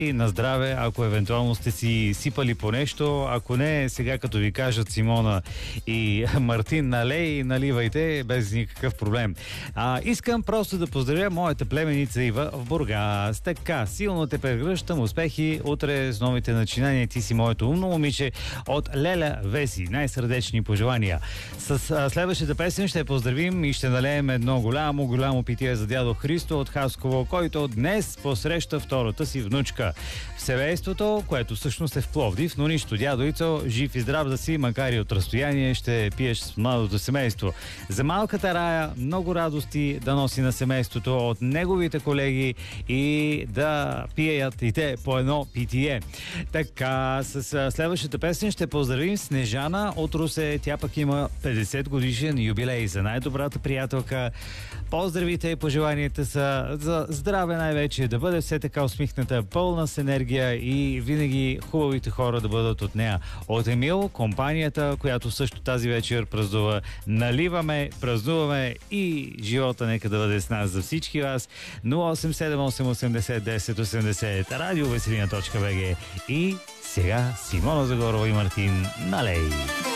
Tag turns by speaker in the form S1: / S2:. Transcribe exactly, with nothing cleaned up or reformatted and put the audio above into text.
S1: И на здраве, ако евентуално сте си сипали по нещо, ако не, сега като ви кажат Симона и Мартин, налей, наливайте без никакъв проблем. А, искам просто да поздравя моята племеница Ива в Бургас. Така, силно те прегръщам, успехи утре с новите начинания. Ти си моето умно момиче от Леля Веси. Най-сърдечни пожелания. С а, следващата песен ще поздравим и ще налеем едно голямо, голямо питие за дядо Христо от Хасково, който днес посреща втората си внучка в семейството, което всъщност е в Пловдив, но нищо, дядо Ицо, жив и здрав да си, макар и от разстояние, ще пиеш с младото семейство. За малката Рая много радости да носи на семейството от неговите колеги и да пият и те по едно питие. Така, с следващата песен ще поздравим Снежана от Русе. Тя пък има петдесет годишен юбилей за най-добрата приятелка. Поздравите и пожеланията са за здраве най-вече, да бъде все така усмихната, пълна с енергия и винаги хубавите хора да бъдат от нея. От Емил, компанията, която също тази вечер празнува. Наливаме, празнуваме и живота нека да бъде с нас за всички вас. нула осем седем осем осемдесет десет осемдесет радиовеселина точка бг. И сега Симона Загорова и Мартин, налей!